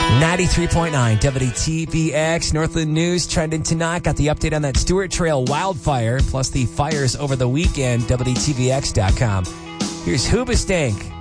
93.9 WTVX Northland News trending tonight. Got the update on that Stewart Trail wildfire, plus the fires over the weekend. WTVX.com. Here's Hoobastank.